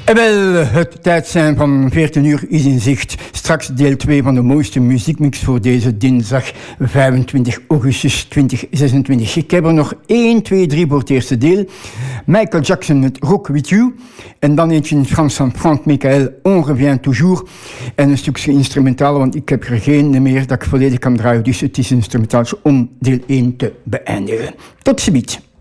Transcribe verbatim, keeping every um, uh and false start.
En wel, het tijdstip van veertien uur is in zicht. Straks deel twee van de mooiste muziekmix voor deze dinsdag vijfentwintig augustus tweeduizend zesentwintig. Ik heb er nog één, twee, drie voor het eerste deel. Michael Jackson met Rock With You. En dan eentje in het Frans van Frank Michael, On Revient Toujours. En een stukje instrumentaal, want ik heb er geen meer dat ik volledig kan draaien. Dus het is instrumentaal om deel één te beëindigen. Tot ziens.